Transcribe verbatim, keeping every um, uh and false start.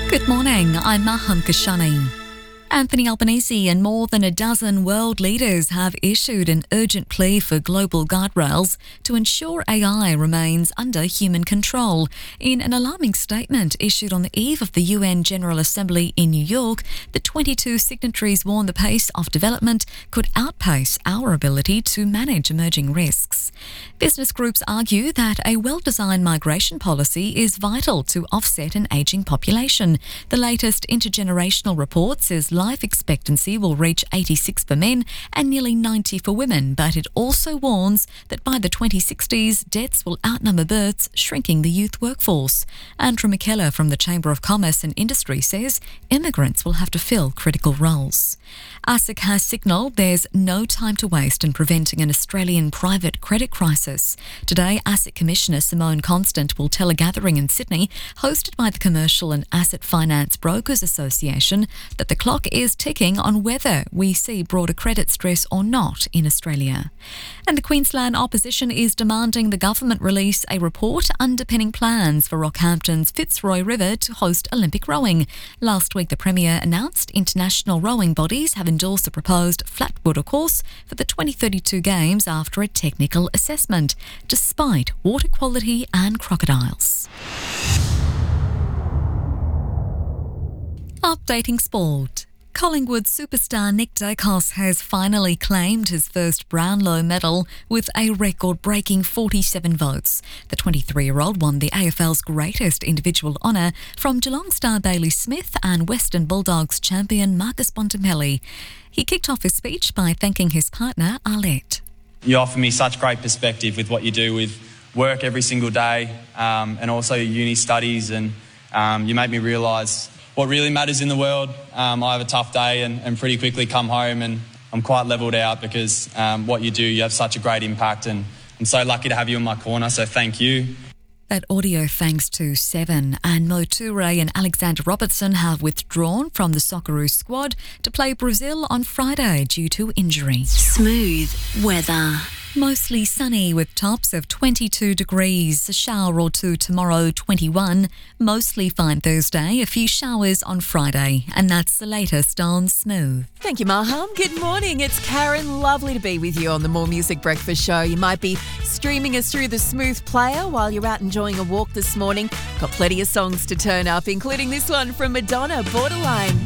Good morning, I'm Maham Kashani. Anthony Albanese and more than a dozen world leaders have issued an urgent plea for global guardrails to ensure A I remains under human control. In an alarming statement issued on the eve of the U N General Assembly in New York, the twenty-two signatories warn the pace of development could outpace our ability to manage emerging risks. Business groups argue that a well-designed migration policy is vital to offset an ageing population. The latest intergenerational report says life expectancy will reach eighty-six for men and nearly ninety for women, but it also warns that by the twenty sixties, deaths will outnumber births, shrinking the youth workforce. Andrew McKellar from the Chamber of Commerce and Industry says immigrants will have to fill critical roles. ASIC has signalled there's no time to waste in preventing an Australian private credit crisis. Today, ASIC Commissioner Simone Constant will tell a gathering in Sydney, hosted by the Commercial and Asset Finance Brokers Association, that the clock is ticking on whether we see broader credit stress or not in Australia. And the Queensland opposition is demanding the government release a report underpinning plans for Rockhampton's Fitzroy River to host Olympic rowing. Last week, the Premier announced international rowing bodies have endorsed the proposed Flatwater course for the twenty thirty-two Games after a technical assessment, despite water quality and crocodiles. Updating sport. Collingwood superstar Nick Daicos has finally claimed his first Brownlow medal with a record-breaking forty-seven votes. The twenty-three-year-old won the A F L's greatest individual honour from Geelong star Bailey Smith and Western Bulldogs champion Marcus Bontempelli. He kicked off his speech by thanking his partner Arlette. You offer me such great perspective with what you do with work every single day um, and also your uni studies, and um, you make me realise what really matters in the world. Um, I have a tough day and, and pretty quickly come home and I'm quite levelled out because um, what you do, you have such a great impact, and I'm so lucky to have you in my corner, so thank you. That audio thanks to Seven, and Mo Toure and Alexander Robertson have withdrawn from the Socceroos squad to play Brazil on Friday due to injury. Smooth weather. Mostly sunny with tops of twenty-two degrees, a shower or two tomorrow, twenty-one. Mostly fine Thursday, a few showers on Friday. And that's the latest on Smooth. Thank you, Maham. Good morning. It's Karen. Lovely to be with you on the More Music Breakfast Show. You might be streaming us through the Smooth player while you're out enjoying a walk this morning. Got plenty of songs to turn up, including this one from Madonna, Borderline.